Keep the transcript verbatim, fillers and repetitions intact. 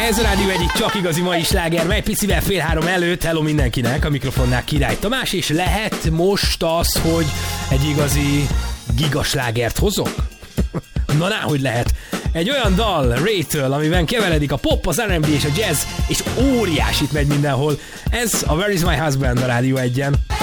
Ez a Rádió egyik csak igazi mai sláger, mely picivel fél három előtt. Hello mindenkinek, a mikrofonnál Király Tamás, és lehet most az, hogy egy igazi gigaslágert hozok? Na, náhogy lehet. Egy olyan dal Ray-től, amiben keveredik a pop, az er and bé és a jazz, és óriásit megy mindenhol. Ez a Where is my husband a Rádió egyen.